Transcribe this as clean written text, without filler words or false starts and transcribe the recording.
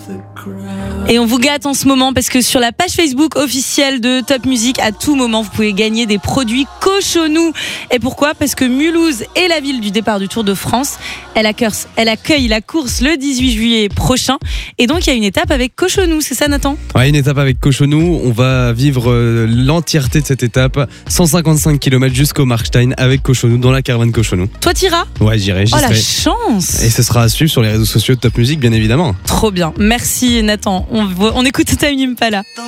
Et on vous gâte en ce moment parce que sur la page Facebook officielle de Top Music, à tout moment, vous pouvez gagner des produits Cochonou. Et pourquoi ? Parce que Mulhouse est la ville du départ du Tour de France. Elle accueille la course le 18 juillet prochain. Et donc, il y a une étape avec Cochonou, c'est ça, Nathan ? Ouais, une étape avec Cochonou. On va vivre l'entièreté de cette étape, 155 km jusqu'au Markstein avec Cochonou, dans la caravane Cochonou. Toi, t'iras ? Ouais, j'irai, j'y Oh, la serai. chance ! Et ce sera à suivre sur les réseaux sociaux de Top Music, bien évidemment. Trop bien. Merci, Nathan. On écoute Tame Impala.